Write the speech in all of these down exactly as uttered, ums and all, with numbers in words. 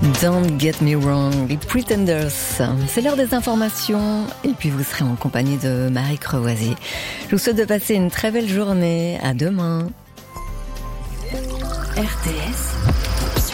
Don't get me wrong, les Pretenders. C'est l'heure des informations et puis vous serez en compagnie de Marie Crevoisier. Je vous souhaite de passer une très belle journée. À demain. R T S.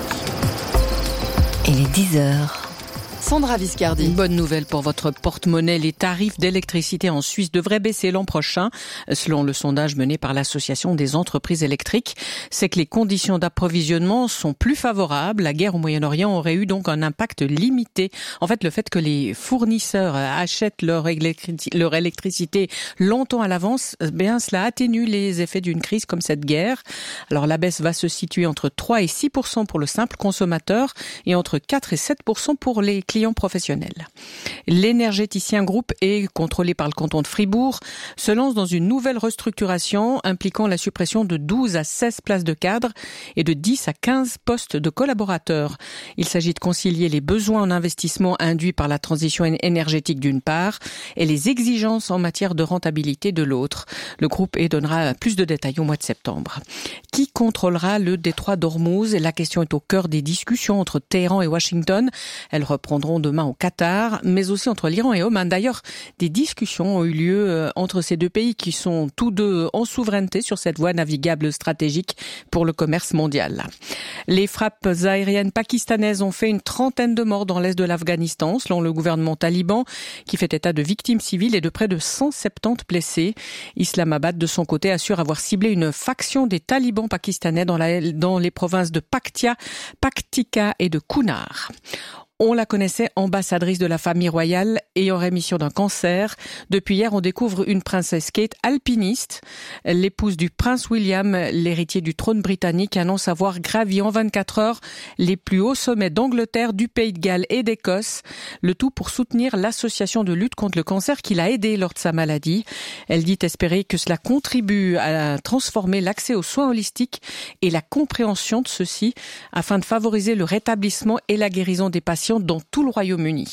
Il est dix heures. Sandra Viscardi. Bonne nouvelle pour votre porte-monnaie. Les tarifs d'électricité en Suisse devraient baisser l'an prochain. Selon le sondage mené par l'Association des entreprises électriques, c'est que les conditions d'approvisionnement sont plus favorables. La guerre au Moyen-Orient aurait eu donc un impact limité. En fait, le fait que les fournisseurs achètent leur, électri- leur électricité longtemps à l'avance, eh bien, cela atténue les effets d'une crise comme cette guerre. Alors, la baisse va se situer entre trois et six pour cent pour le simple consommateur et entre quatre et sept pour cent pour les clients professionnels. L'énergéticien groupe est contrôlé par le canton de Fribourg, se lance dans une nouvelle restructuration impliquant la suppression de douze à seize places de cadre et de dix à quinze postes de collaborateurs. Il s'agit de concilier les besoins en investissement induits par la transition énergétique d'une part et les exigences en matière de rentabilité de l'autre. Le groupe E donnera plus de détails au mois de septembre. Qui contrôlera le détroit d'Ormuz? La question est au cœur des discussions entre Téhéran et Washington. Elles reprendront demain au Qatar, mais aussi entre l'Iran et Oman. D'ailleurs, des discussions ont eu lieu entre ces deux pays qui sont tous deux en souveraineté sur cette voie navigable stratégique pour le commerce mondial. Les frappes aériennes pakistanaises ont fait une trentaine de morts dans l'est de l'Afghanistan, selon le gouvernement taliban, qui fait état de victimes civiles et de près de cent soixante-dix blessés. Islamabad, de son côté, assure avoir ciblé une faction des talibans pakistanais dans, la, dans les provinces de Paktia, Paktika et de Kunar. On la connaissait ambassadrice de la famille royale et en rémission d'un cancer. Depuis hier, on découvre une princesse Kate, alpiniste. L'épouse du prince William, l'héritier du trône britannique, annonce avoir gravi en vingt-quatre heures les plus hauts sommets d'Angleterre, du Pays de Galles et d'Écosse. Le tout pour soutenir l'association de lutte contre le cancer qui l'a aidée lors de sa maladie. Elle dit espérer que cela contribue à transformer l'accès aux soins holistiques et la compréhension de ceux-ci afin de favoriser le rétablissement et la guérison des patients dans tout le Royaume-Uni.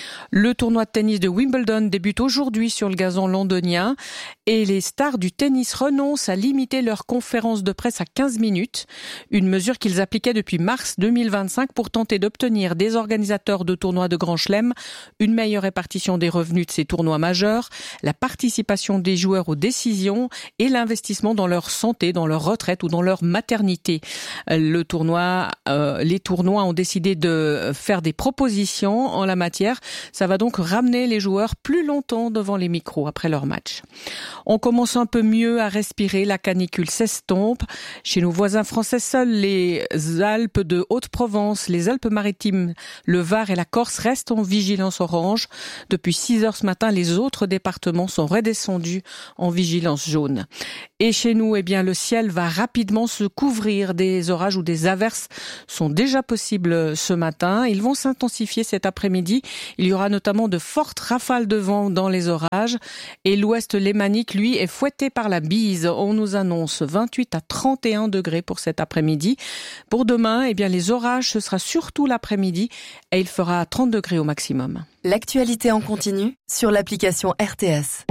Le tournoi de tennis de Wimbledon débute aujourd'hui sur le gazon londonien et les stars du tennis renoncent à limiter leur conférence de presse à quinze minutes, une mesure qu'ils appliquaient depuis mars deux mille vingt-cinq pour tenter d'obtenir des organisateurs de tournois de Grand Chelem une meilleure répartition des revenus de ces tournois majeurs, la participation des joueurs aux décisions et l'investissement dans leur santé, dans leur retraite ou dans leur maternité. Le tournoi, euh, les tournois ont décidé de faire des propositions en la matière. Ça va donc ramener les joueurs plus longtemps devant les micros après leur match. On commence un peu mieux à respirer, la canicule s'estompe. Chez nos voisins français, seuls les Alpes de Haute-Provence, les Alpes-Maritimes, le Var et la Corse restent en vigilance orange. Depuis six heures ce matin, les autres départements sont redescendus en vigilance jaune. Et chez nous, eh bien, le ciel va rapidement se couvrir. Des orages ou des averses sont déjà possibles ce matin. Ils vont s'intensifier cet après-midi. Il y aura notamment de fortes rafales de vent dans les orages. Et l'ouest lémanique, lui, est fouetté par la bise. On nous annonce vingt-huit à trente et un degrés pour cet après-midi. Pour demain, eh bien, les orages, ce sera surtout l'après-midi et il fera trente degrés au maximum. L'actualité en continu sur l'application R T S.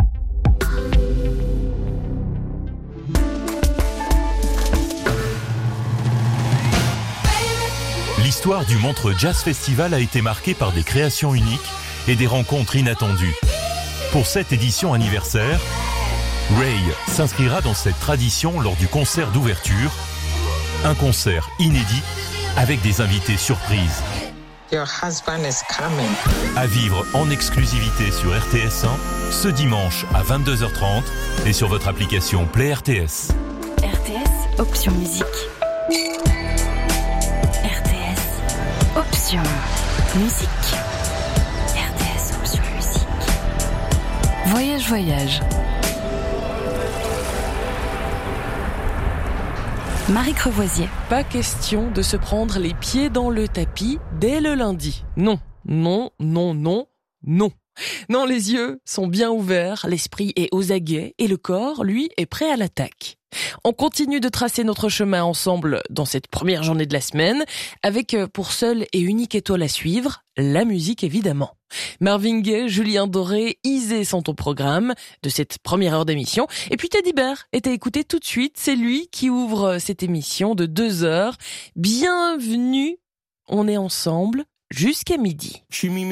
L'histoire du Montreux Jazz Festival a été marquée par des créations uniques et des rencontres inattendues. Pour cette édition anniversaire, Ray s'inscrira dans cette tradition lors du concert d'ouverture, un concert inédit avec des invités surprises. Your husband is coming. À vivre en exclusivité sur R T S un ce dimanche à vingt-deux heures trente et sur votre application Play R T S. R T S, option musique. R T S, option musique. R T S, option musique. Voyage, voyage. Marie Crevoisier. Pas question de se prendre les pieds dans le tapis dès le lundi. Non, non, non, non, non. Non, les yeux sont bien ouverts, l'esprit est aux aguets et le corps, lui, est prêt à l'attaque. On continue de tracer notre chemin ensemble dans cette première journée de la semaine, avec pour seule et unique étoile à suivre, la musique évidemment. Marvin Gaye, Julien Doré, Isée sont au programme de cette première heure d'émission. Et puis Teddy Bear est à écouter tout de suite, c'est lui qui ouvre cette émission de deux heures. Bienvenue on est ensemble jusqu'à midi.